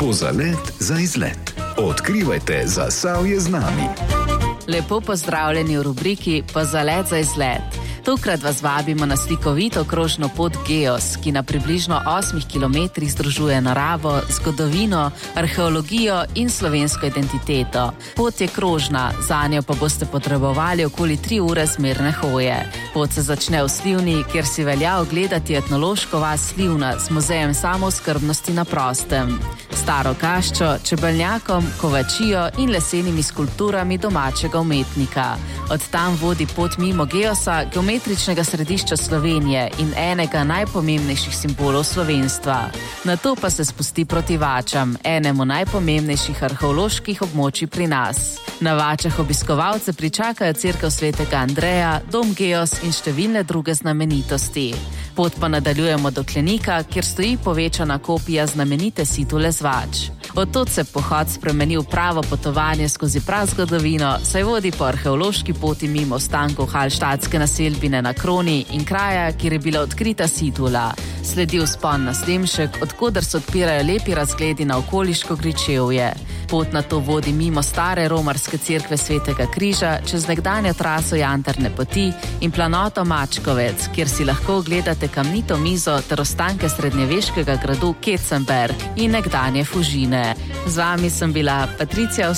Pozalet za izlet. Odkrivajte Zasavje z nami. Lepo pozdravljeni v rubriki Pozalet za izlet. Tokrat vas vabimo na slikovito krožno pot Geos, ki na približno 8 kilometrih združuje naravo, zgodovino, arheologijo in slovensko identiteto. Pot je krožna, zanjo pa boste potrebovali okoli 3 ure zmerne hoje. Pot se začne v Slivni, kjer si velja ogledati etnološko vas Slivna z muzejem samooskrbnosti na prostem, staro kaščo, čebelnjakom, kovačijo in lesenimi skulpturami domačega umetnika. Od tam vodi pot mimo Geosa, geometričnega središča Slovenije in enega najpomembnejših simbolov slovenstva. Nato pa se spusti proti Vačam, enemu najpomembnejših arheoloških območij pri nas. Na Vačah obiskovalce pričakajo cerkev svetega Andreja, dom Geos in številne druge znamenitosti. Pot pa nadaljujemo do Klenika, kjer stoji povečana kopija znamenite situle z Vač. Od tod se pohod spremeni v pravo potovanje skozi prazgodovino, saj vodi po arheološki poti mimo ostankov halštatske naselbine na Kroni in kraja, kjer je bila odkrita situla. Sledi vzpon na Slemšek, odkoder se odpirajo lepi razgledi na okoliško Gričevje. Pot nato vodi mimo stare romarske cerkve Svetega križa, čez nekdanjo traso Janterne poti in planoto Mačkovec, kjer si lahko ogledate kamnito mizo ter ostanke srednjeveškega gradu Kecemberg in nekdanje Fužine. Z vami sem bila Patricija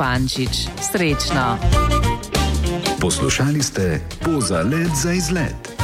Ostrožnik-Zupančič. Srečno! Poslušali ste Pozalet za izlet.